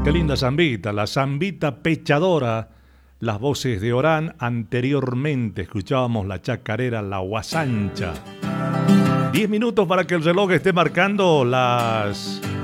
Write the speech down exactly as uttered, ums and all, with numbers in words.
qué linda zambita, la zambita pechadora. Las voces de Orán. Anteriormente escuchábamos la chacarera La Guasancha. Diez minutos para que el reloj esté marcando las